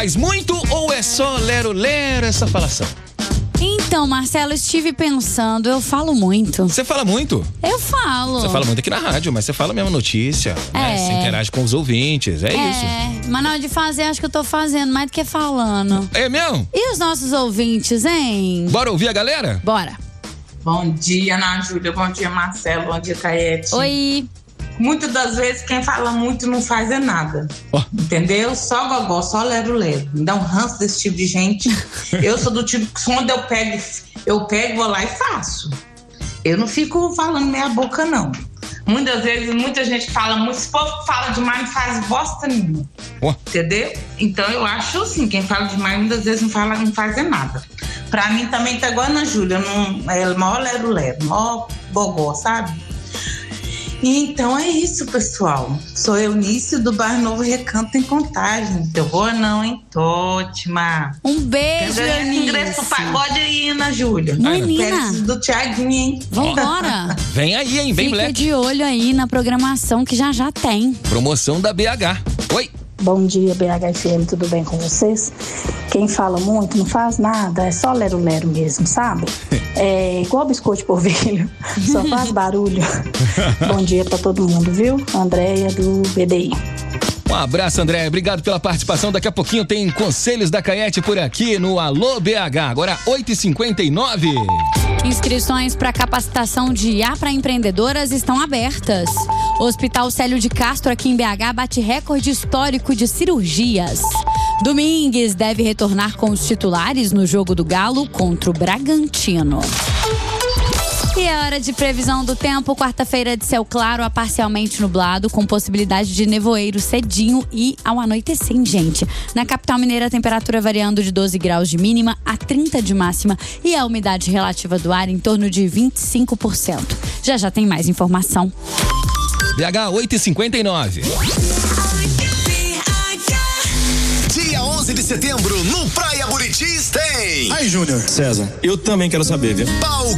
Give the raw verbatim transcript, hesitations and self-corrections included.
faz muito ou é só lero-lero essa falação? Então, Marcelo, estive pensando, eu falo muito. Você fala muito? Eu falo. Você fala muito aqui na rádio, mas você fala a mesma notícia, É. né? Você interage com os ouvintes, é, É, isso. mas na hora de fazer, acho que eu tô fazendo mais do que falando. É mesmo? E os nossos ouvintes, hein? Bora ouvir a galera? Bora. Bom dia, Ana Júlia. Bom dia, Marcelo. Bom dia, Caete. Oi. Muitas das vezes, quem fala muito não faz é nada. Oh. Entendeu? Só gogó, só lero-lero. Me dá um ranço desse tipo de gente. Eu sou do tipo que quando eu pego, eu pego, vou lá e faço. Eu não fico falando meia boca, não. Muitas vezes, muita gente fala muito. Se o povo fala demais, não faz bosta nenhuma. Oh. Entendeu? Então, eu acho assim, quem fala demais, muitas vezes não, fala, não faz é nada. Pra mim, também tá igual a Ana Júlia. Não, é mó lero-lero, mó gogó, sabe? Então é isso, pessoal. Sou Eunice do Bairro Novo Recanto, em Contagem. Eu vou não, hein? Tô ótima. Um beijo, Quer ganhar Eunice. ingresso pro pagode aí, Ana Júlia. Menina. Quero do Thiaguinho, hein? Vambora. Vem aí, hein? Vem, Fica moleque. de olho aí na programação que já já tem. Promoção da B H. Oi. Bom dia, B H F M, tudo bem com vocês? Quem fala muito não faz nada, é só lero-lero mesmo, sabe? É igual biscoito de polvilho, só faz barulho. Bom dia pra todo mundo, viu? Andréia do B D I. Um abraço, André. Obrigado pela participação. Daqui a pouquinho tem Conselhos da Caete por aqui no Alô B H. Agora oito e cinquenta e nove. Inscrições para capacitação de I A para empreendedoras estão abertas. O Hospital Célio de Castro, aqui em B H, bate recorde histórico de cirurgias. Domingues deve retornar com os titulares no jogo do Galo contra o Bragantino. E é hora de previsão do tempo. Quarta-feira de céu claro a parcialmente nublado, com possibilidade de nevoeiro cedinho e ao anoitecer, gente. Na capital mineira, a temperatura variando de doze graus de mínima a trinta de máxima e a umidade relativa do ar em torno de vinte e cinco por cento. Já já tem mais informação. B H oito e cinquenta e nove. Dia onze de setembro, no Praia Buritis tem. Ai, Júnior. César, eu também quero saber, viu? Pau